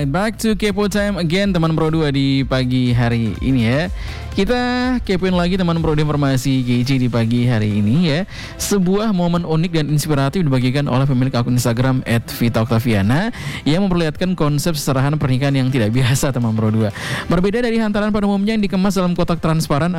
Alright, back to Kepo Time again teman Pro 2 di pagi hari ini ya. Kita kepoin lagi teman Pro 2 informasi GC di pagi hari ini ya. Sebuah momen unik dan inspiratif dibagikan oleh pemilik akun Instagram @vitaoctaviana yang memperlihatkan konsep seserahan pernikahan yang tidak biasa teman Pro 2. Berbeda dari hantaran pada umumnya yang dikemas dalam kotak transparan